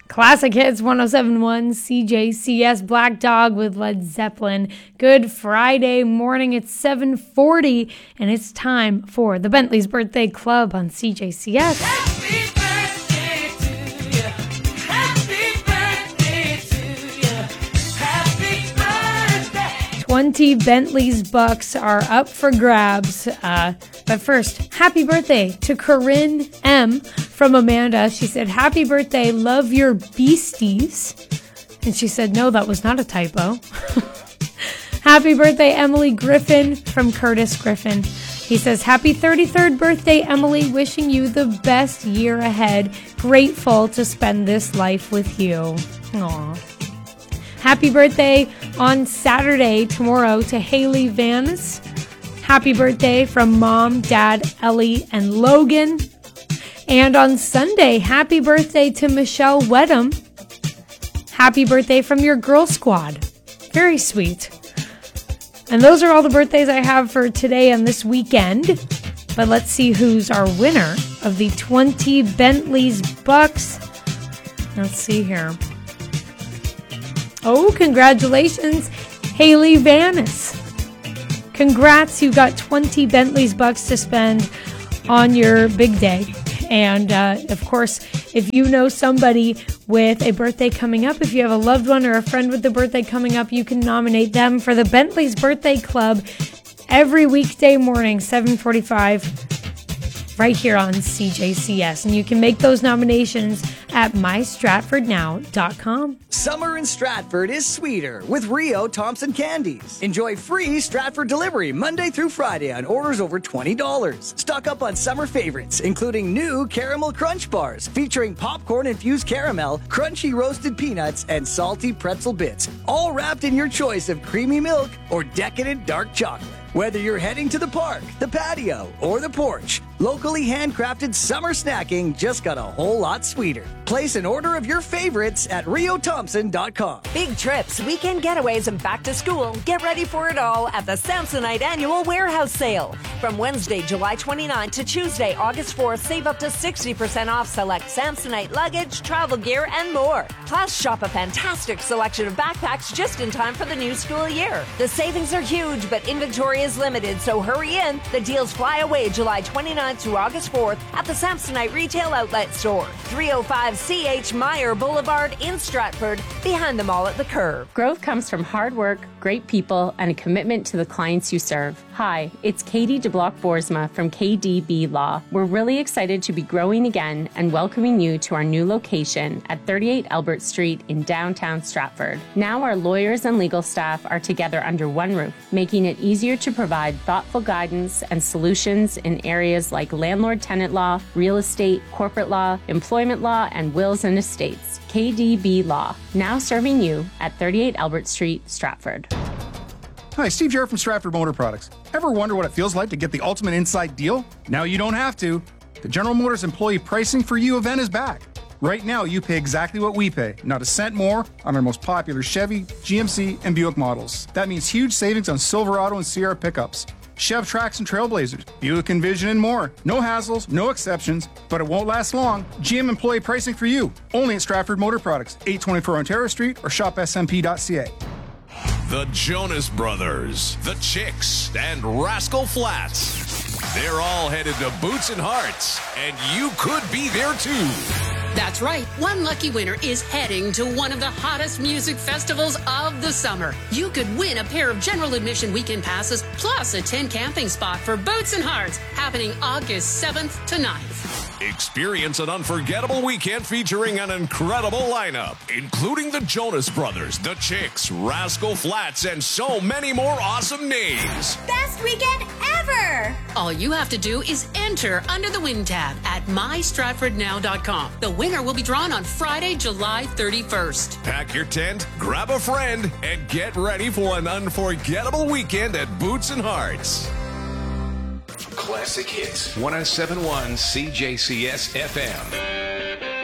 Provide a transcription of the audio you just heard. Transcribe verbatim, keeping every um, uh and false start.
Classic Hits one oh seven point one C J C S, Black Dog with Led Zeppelin. Good Friday morning. It's seven forty, and it's time for the Bentley's Birthday Club on C J C S. Happy birthday to you. Happy birthday to you. Happy birthday. twenty Bentley's bucks are up for grabs. Uh, but first, happy birthday to Corinne M. from Amanda. She said, happy birthday, love your beasties. And she said, no, that was not a typo. Happy birthday, Emily Griffin from Curtis Griffin. He says, happy thirty-third birthday, Emily. Wishing you the best year ahead. Grateful to spend this life with you. Aw. Happy birthday on Saturday, tomorrow, to Haley Vance. Happy birthday from Mom, Dad, Ellie, and Logan. And on Sunday, happy birthday to Michelle Wedham. Happy birthday from your Girl Squad. Very sweet. And those are all the birthdays I have for today and this weekend. But let's see who's our winner of the twenty Bentley's bucks. Let's see here. Oh, congratulations, Haley Vanis. Congrats, you got twenty Bentley's bucks to spend on your big day. And, uh, of course, if you know somebody with a birthday coming up, if you have a loved one or a friend with a birthday coming up, you can nominate them for the Bentley's Birthday Club every weekday morning, seven forty-five, right here on C J C S. And you can make those nominations at my stratford now dot com. Summer in Stratford is sweeter with Rio Thompson Candies. Enjoy free Stratford delivery Monday through Friday on orders over twenty dollars. Stock up on summer favorites, including new Caramel Crunch Bars featuring popcorn-infused caramel, crunchy roasted peanuts, and salty pretzel bits, all wrapped in your choice of creamy milk or decadent dark chocolate. Whether you're heading to the park, the patio, or the porch, locally handcrafted summer snacking just got a whole lot sweeter. Place an order of your favorites at rio thompson dot com. Big trips, weekend getaways, and back to school. Get ready for it all at the Samsonite Annual Warehouse Sale. From Wednesday, July twenty-ninth to Tuesday, August fourth, save up to sixty percent off select Samsonite luggage, travel gear, and more. Plus, shop a fantastic selection of backpacks just in time for the new school year. The savings are huge, but inventory is limited, so hurry in. The deals fly away July twenty-ninth through August fourth at the Samsonite Retail Outlet Store, three oh five C H Meyer Boulevard in Stratford, behind the mall at the Curve. Growth comes from hard work, great people, and a commitment to the clients you serve. Hi, it's Katie DeBlock-Boersma from K D B Law. We're really excited to be growing again and welcoming you to our new location at thirty-eight Albert Street in downtown Stratford. Now our lawyers and legal staff are together under one roof, making it easier to provide thoughtful guidance and solutions in areas like landlord-tenant law, real estate, corporate law, employment law, and wills and estates. K D B Law, now serving you at thirty-eight Albert Street, Stratford. Hi, Steve Jarrett from Stratford Motor Products. Ever wonder what it feels like to get the ultimate inside deal? Now you don't have to. The General Motors Employee Pricing for You event is back. Right now, you pay exactly what we pay, not a cent more, on our most popular Chevy, G M C, and Buick models. That means huge savings on Silverado and Sierra pickups, Chev Trax and Trailblazers, Buick Envision, and more. No hassles, no exceptions, but it won't last long. G M Employee Pricing for You, only at Stratford Motor Products, eight twenty-four Ontario Street, or shop s m p dot c a. The Jonas Brothers, The Chicks, and Rascal Flatts. They're all headed to Boots and Hearts, and you could be there too. That's right. One lucky winner is heading to one of the hottest music festivals of the summer. You could win a pair of general admission weekend passes plus a tent camping spot for Boots and Hearts, happening August seventh to ninth. Experience an unforgettable weekend featuring an incredible lineup, including the Jonas Brothers, The Chicks, Rascal Flatts, and so many more awesome names. Best weekend ever! All you have to do is enter under the Win tab at my stratford now dot com. The winner will be drawn on Friday, July thirty-first. Pack your tent, grab a friend, and get ready for an unforgettable weekend at Boots and Hearts. Classic Hits, one oh seven point one C J C S F M.